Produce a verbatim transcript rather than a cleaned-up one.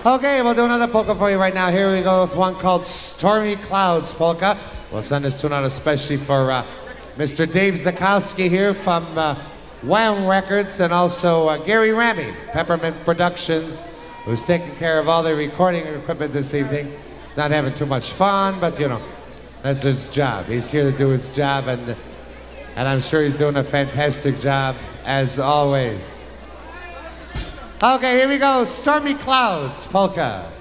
Okay, we'll do another polka for you right now. Here we go with one called Stormy Clouds Polka. We'll send this tune out especially for uh, Mister Dave Zakowski here from uh, Wham Records, and also uh, Gary Ramy, Peppermint Productions, who's taking care of all the recording equipment this evening. He's not having too much fun, but you know, that's his job. He's here to do his job, and and I'm sure he's doing a fantastic job as always. Okay, here we go. Stormy Clouds Polka.